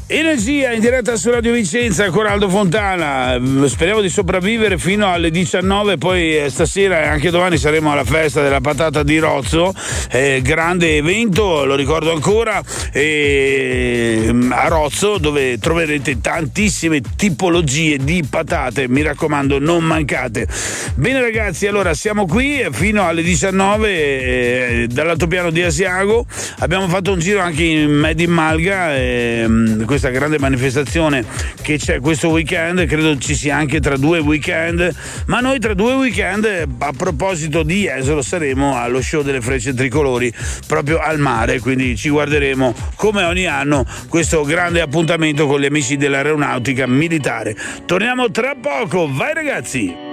Energia in diretta su Radio Vicenza, Coraldo Fontana. Speriamo di sopravvivere fino alle 19, poi stasera e anche domani saremo alla festa della patata di Rozzo, grande evento, lo ricordo ancora, a Rozzo, dove troverete tantissime tipologie di patate, mi raccomando non mancate. Bene ragazzi, allora siamo qui fino alle 19 dall'altopiano di Asiago, abbiamo fatto un giro anche in Made in Malga, questa grande manifestazione che c'è questo weekend, credo ci sia anche tra 2 weekend, ma noi tra 2 weekend, a proposito di Jesolo, saremo allo show delle frecce tricolori proprio al mare, quindi ci guarderemo come ogni anno questo grande appuntamento con gli amici dell'aeronautica militare. Torniamo tra poco, vai ragazzi!